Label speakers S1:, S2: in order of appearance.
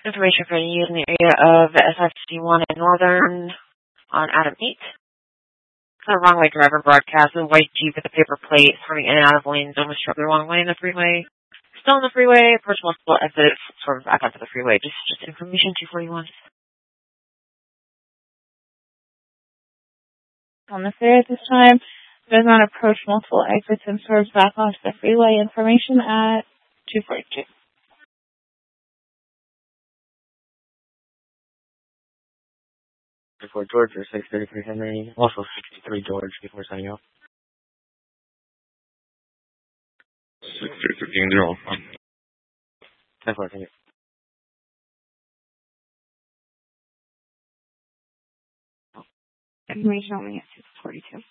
S1: Information for you in the area of SF61 in Northern on Adam 8. The wrong way driver broadcast. A white Jeep with a paper plate swerving in and out of lanes almost struck the wrong way in the freeway. Still on the freeway. Approach multiple exits. Swerve back onto the freeway. Just information 241.
S2: On the freeway at this time, does not approach multiple exits and swerves back onto the freeway. Information at 242.
S3: Before George or 633 Henry, also 63 George before signing off.
S4: 63
S3: 10-4, thank you.
S2: Information only at 642.